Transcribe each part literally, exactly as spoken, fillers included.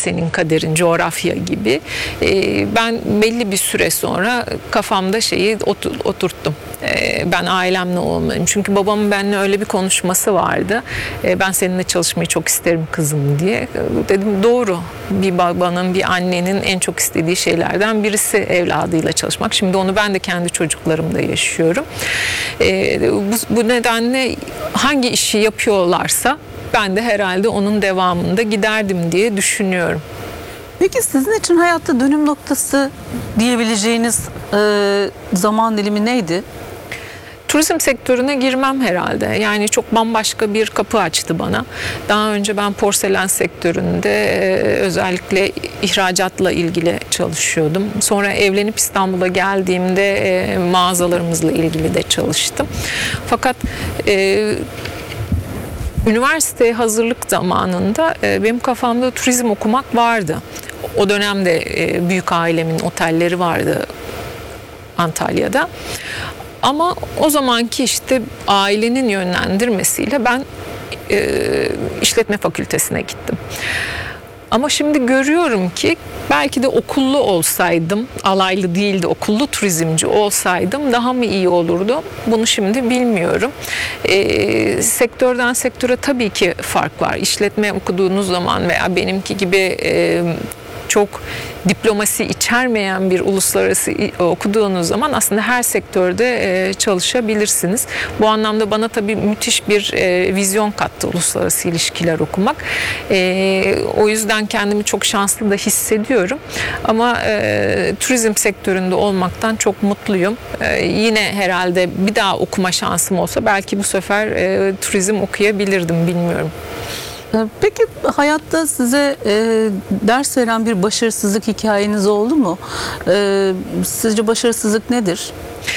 senin kaderin, coğrafya gibi. E, ben belli bir süre sonra kafamda şeyi oturttum. E, ben ailemle olmalıyım. Çünkü babamın benimle öyle bir konuşması vardı. E, ben seninle çalışmayı çok isterim kızım diye. Dedim doğru. Bir babanın, bir annenin en çok istediği şeylerden birisi evladıyla çalışmak. Şimdi onu ben de kendi çocuklarımda yaşıyorum. E, bu, bu nedenle hangi işi yapıyorlarsa ben de herhalde onun devamında giderdim diye düşünüyorum. Peki sizin için hayatta dönüm noktası diyebileceğiniz e, zaman dilimi neydi? Turizm sektörüne girmem herhalde. Yani çok bambaşka bir kapı açtı bana. Daha önce ben porselen sektöründe özellikle ihracatla ilgili çalışıyordum. Sonra evlenip İstanbul'a geldiğimde mağazalarımızla ilgili de çalıştım. Fakat e, üniversiteye hazırlık zamanında benim kafamda turizm okumak vardı. O dönemde büyük ailemin otelleri vardı Antalya'da. Ama o zamanki işte ailenin yönlendirmesiyle ben e, işletme fakültesine gittim. Ama şimdi görüyorum ki belki de okullu olsaydım, alaylı değil de okullu turizmci olsaydım daha mı iyi olurdu? Bunu şimdi bilmiyorum. E, sektörden sektöre tabii ki fark var. İşletme okuduğunuz zaman veya benimki gibi e, çok diplomasi içermeyen bir uluslararası okuduğunuz zaman aslında her sektörde çalışabilirsiniz. Bu anlamda bana tabii müthiş bir vizyon kattı uluslararası ilişkiler okumak. O yüzden kendimi çok şanslı da hissediyorum. Ama turizm sektöründe olmaktan çok mutluyum. Yine herhalde bir daha okuma şansım olsa belki bu sefer turizm okuyabilirdim, bilmiyorum. Peki hayatta size e, ders veren bir başarısızlık hikayeniz oldu mu? E, sizce başarısızlık nedir?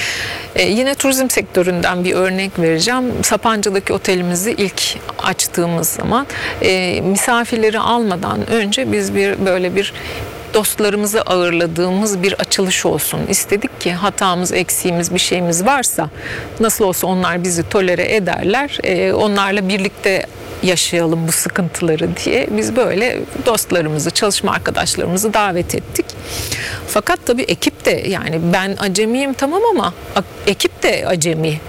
Ee, yine turizm sektöründen bir örnek vereceğim. Sapanca'daki otelimizi ilk açtığımız zaman e, misafirleri almadan önce biz bir böyle bir dostlarımızı ağırladığımız bir açılış olsun istedik ki hatamız, eksiğimiz, bir şeyimiz varsa nasıl olsa onlar bizi tolere ederler. E, onlarla birlikte yaşayalım bu sıkıntıları diye biz böyle dostlarımızı, çalışma arkadaşlarımızı davet ettik. Fakat tabii ekip de, yani ben acemiyim tamam ama ekip de acemi.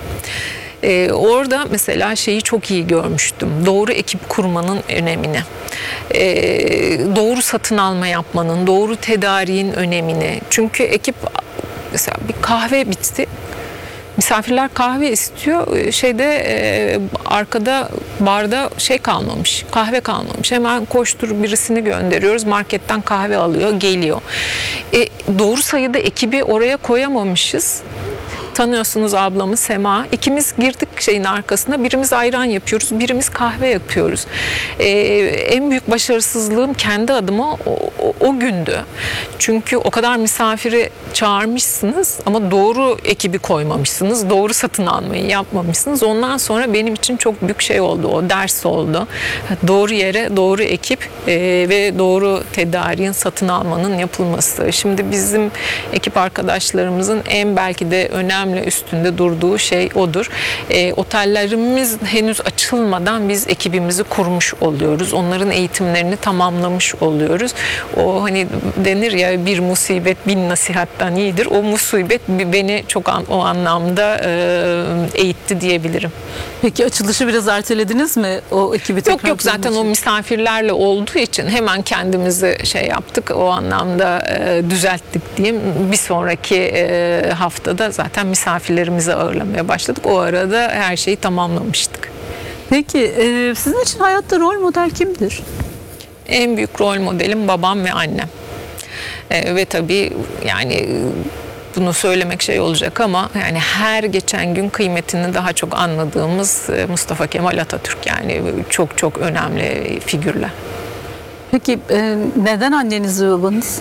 Ee, orada mesela şeyi çok iyi görmüştüm. Doğru ekip kurmanın önemini. Ee, doğru satın alma yapmanın, doğru tedariğin önemini. Çünkü ekip, mesela bir kahve bitti. Misafirler kahve istiyor. Şeyde e, arkada barda şey kalmamış, kahve kalmamış. Hemen koştur birisini gönderiyoruz. Marketten kahve alıyor, geliyor. E, doğru sayıda ekibi oraya koyamamışız. Tanıyorsunuz ablamı Sema. İkimiz girdik şeyin arkasına. Birimiz ayran yapıyoruz, birimiz kahve yapıyoruz. Ee, en büyük başarısızlığım kendi adıma o, o, o gündü. Çünkü o kadar misafiri çağırmışsınız ama doğru ekibi koymamışsınız. Doğru satın almayı yapmamışsınız. Ondan sonra benim için çok büyük şey oldu. O ders oldu. Doğru yere doğru ekip e, ve doğru tedariğin, satın almanın yapılması. Şimdi bizim ekip arkadaşlarımızın en belki de önemli üstünde durduğu şey odur. E, otellerimiz henüz açılmadan biz ekibimizi kurmuş oluyoruz. Onların eğitimlerini tamamlamış oluyoruz. O hani denir ya, bir musibet bin nasihattan iyidir. O musibet beni çok an, o anlamda e, eğitti diyebilirim. Peki açılışı biraz ertelediniz mi o ekibi tekrar? Yok yok, zaten için? O misafirlerle olduğu için hemen kendimizi şey yaptık. O anlamda e, düzelttik diyeyim. Bir sonraki e, haftada zaten misafirlerimizi ağırlamaya başladık. O arada her şeyi tamamlamıştık. Peki e, sizin için hayatta rol model kimdir? En büyük rol modelim babam ve annem. E, ve tabii yani bunu söylemek şey olacak ama yani her geçen gün kıymetini daha çok anladığımız Mustafa Kemal Atatürk, yani çok çok önemli figürler. Peki e, neden anneniz ve babanız?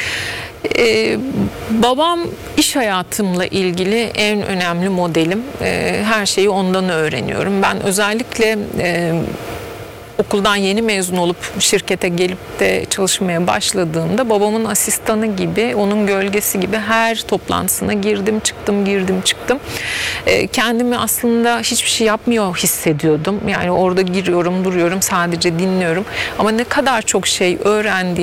Ee, babam iş hayatımla ilgili en önemli modelim. Ee, her şeyi ondan öğreniyorum. Ben özellikle e, okuldan yeni mezun olup şirkete gelip de çalışmaya başladığımda babamın asistanı gibi, onun gölgesi gibi her toplantısına girdim çıktım girdim çıktım. Ee, kendimi aslında hiçbir şey yapmıyor hissediyordum. Yani orada giriyorum, duruyorum, sadece dinliyorum. Ama ne kadar çok şey öğrendiğim